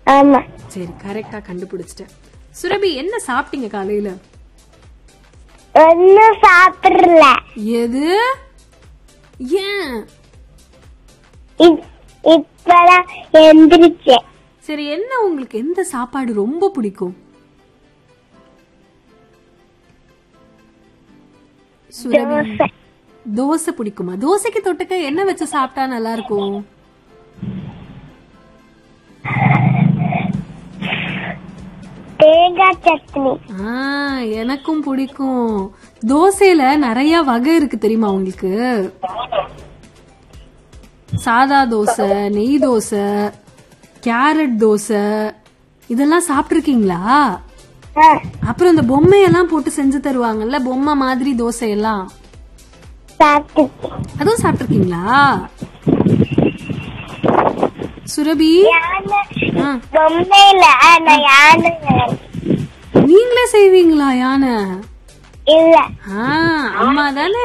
ஆமா. சரி, கரெக்டா கண்டுபிடிச்சிட்டேன். சுரபி, என்ன சாப்பிட்டீங்க காலையில? ஒன்னும் சாப்பிடல. எது? ஏன்? இப்பதான் எந்திரிச்சேன். சரி, என்ன உங்களுக்கு எந்த சாப்பாடு ரொம்ப பிடிக்கும்? சுரபி, தோசை பிடிக்குமா? தோசைக்கு தொட்டுக்க என்ன வச்சு சாப்பிட்டா நல்லா இருக்கும்? தேங்காய் சட்னி. எனக்கும் பிடிக்கும். தோசையில நிறைய வகை இருக்கு தெரியுமா உங்களுக்கு? சாதா தோசை, நெய் தோசை, கேரட் தோசை, இதெல்லாம் சாப்பிட்டுருக்கீங்களா? அப்புறம் இந்த பொம்மையெல்லாம் போட்டு செஞ்சு தருவாங்கல்ல, பொம்மை மாதிரி தோசை எல்லாம், அதுவும் சாப்பிட்டுருக்கீங்களா? சுரபி, நீங்களே செய்வீங்களா யானை? இல்ல, அம்மா தானே.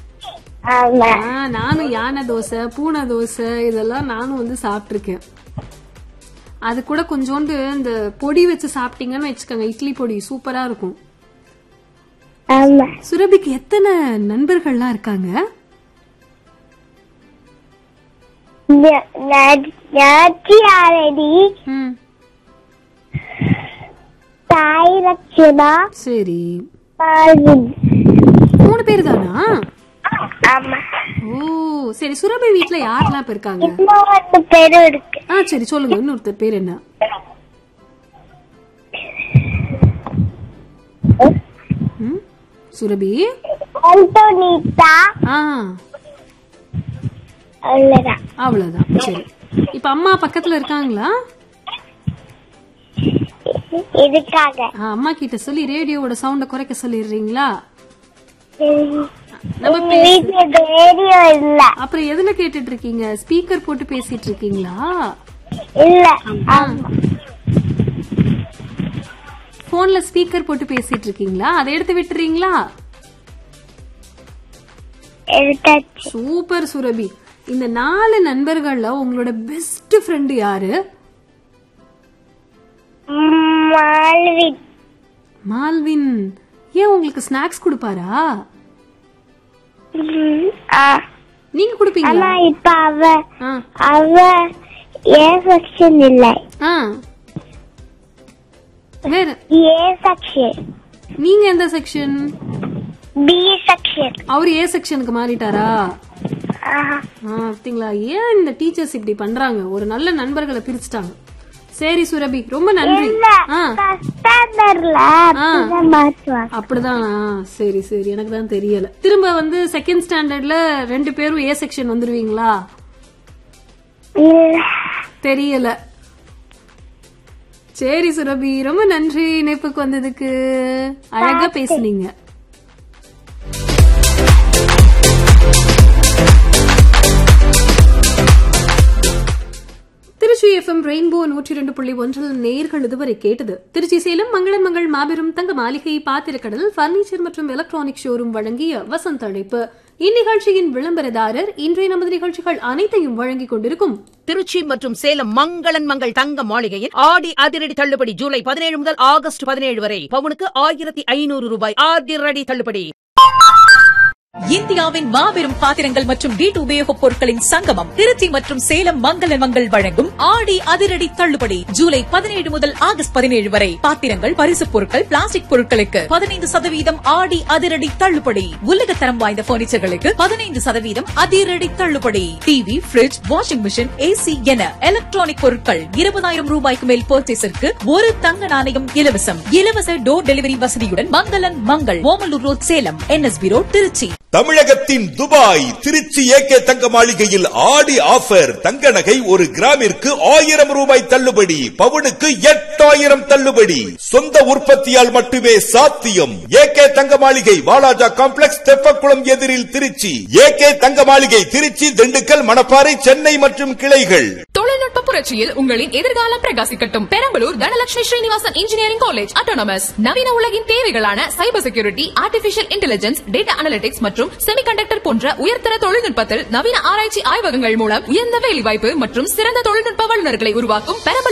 நானும் யானை தோசை, பூனை தோசை இதெல்லாம் நானும் வந்து சாப்பிட்டுருக்கேன். அது கூட கொஞ்சோண்டு இந்த பொடி வச்சு சாப்பிட்டீங்கன்னு வச்சுக்கோங்க, இட்லி பொடி சூப்பரா இருக்கும். சுரபிக்கு எத்தனை நண்பர்கள்லாம் இருக்காங்க? சரி, 3 பேர் தானா? ஓ சரி. சுரபி வீட்ல யாரெல்லாம் இருக்காங்க? சரி சொல்லுங்க, இன்னொருத்தர் பேர் என்ன? சுரபி, அவ்வளவுதான். சரி, இப்ப அம்மா பக்கத்துல இருக்காங்களா? அம்மா கிட்ட சொல்லி ரேடியோவோட சவுண்ட குறைக்க சொல்லிடுறீங்களா? அப்புறம் எதுல கேட்டுட்டு இருக்கீங்க? ஸ்பீக்கர் போட்டு பேசிட்டு இருக்கீங்களா? போன்ல ஸ்பீக்கர் போட்டு பேசிட்டு இருக்கீங்களா? அதை எடுத்து விட்டுறீங்களா? சூப்பர் சுரபி. இந்த 4 நண்பர்கள்ல உங்களோட பெஸ்ட் ஃப்ரெண்ட் யாரு? மால்வின். ஏன், உங்களுக்கு ஸ்நாக்ஸ் கொடுப்பாரா? நீங்க குடுப்பீங்களா? இப்ப அவ ஏ செக்ஷன் இல்ல. வேற ஏ செக்ஷன். நீங்க எந்த செக்ஷன்? B section. அவர் ஏ செக்ஷனுக்கு மாறிட்டாரா? பாத்தீங்களா, ஏன் இந்த டீச்சர்ஸ் இப்படி பண்றாங்க? ஒரு நல்ல நண்பர்களை பிரிச்சுட்டாங்க. சரி சுரபி, ரொம்ப நன்றி. அப்படிதான். சரி சரி, எனக்கு தான் தெரியல. திரும்ப வந்து செகண்ட் ஸ்டாண்டர்ட்ல 2 பேரும் ஏ செக்ஷன் வந்துருவீங்களா? தெரியல. சரி சுரபி, ரொம்ப நன்றி இணைப்புக்கு வந்ததுக்கு. அழகா பேசுனீங்க. திருச்சி FM ரெயின்போ 102.1 நேயர்கள் இதுவரை கேட்டது திருச்சி சேலம் மங்களன் மங்கள் மாபெரும் தங்க மாளிகை, பாத்திரக்கடல், பர்னிச்சர் மற்றும் எலக்ட்ரானிக் ஷோரூம் வழங்கிய வசந்த அழைப்பு. இந்நிகழ்ச்சியின் விளம்பரதாரர் இன்றைய நமது நிகழ்ச்சிகள் அனைத்தையும் வழங்கிக் கொண்டிருக்கும் திருச்சி மற்றும் சேலம் மங்களன் மங்கள் தங்க மாளிகையில் ஆடி அதிரடி தள்ளுபடி. ஜூலை 17 முதல் ஆகஸ்ட் 17 வரை பவுனுக்கு 1500 ரூபாய் அதிரடி தள்ளுபடி. இந்தியாவின் மாபெரும் பாத்திரங்கள் மற்றும் வீட்டு உபயோகப் பொருட்களின் சங்கமம் திருச்சி மற்றும் சேலம் மங்களன் மங்கள் வழங்கும் ஆடி அதிரடி தள்ளுபடி. ஜூலை 17 முதல் ஆகஸ்ட் 17 வரை பாத்திரங்கள், பரிசுப் பொருட்கள், பிளாஸ்டிக் பொருட்களுக்கு 15% ஆடி அதிரடி தள்ளுபடி. உலகத்தரம் வாய்ந்த பர்னிச்சர்களுக்கு 15% அதிரடி தள்ளுபடி. TV, bridge, washing machine, AC என எலக்ட்ரானிக் பொருட்கள் 20,000 ரூபாய்க்கு மேல் பர்ச்சேஸிற்கு 1 தங்க நாணயம் இலவசம். இலவச டோர் டெலிவரி வசதியுடன் மங்களன் Mangal, Omalur road, Salem, NSB road, Trichy. தமிழகத்தின் துபாய் திருச்சி ஏகே தங்க மாளிகையில் ஆடி ஆஃபர். தங்க நகை 1 கிராமிற்கு 1000 ரூபாய் தள்ளுபடி, பவுனுக்கு 8000 தள்ளுபடி. சொந்த உற்பத்தியால் மட்டுமே சாத்தியம். ஏகே தங்க மாளிகை, வாலாஜா காம்ப்ளெக்ஸ், தெப்பக்குளம் எதிரில் திருச்சி. ஏகே தங்க மாளிகை திருச்சி, திண்டுக்கல், மணப்பாறை, சென்னை மற்றும் கிளைகள். தொழில்நுட்ப புரட்சியில் உங்களின் எதிர்காலம் பிரகாசிக்கட்டும். Perambalur Dhanalakshmi Srinivasan engineering college autonomous நவீன உலகின் தேவைகளான cyber security, artificial intelligence, data analytics மற்றும் செமிகண்டக்டர் போன்ற உயர்தர தொழில்நுட்பத்தில் நவீன ஆராய்ச்சி ஆய்வகங்கள் மூலம் உயர்ந்த வேலைவாய்ப்பு மற்றும் சிறந்த தொழில்நுட்ப வல்லுநர்களை உருவாக்கும் பெரம்பலூர்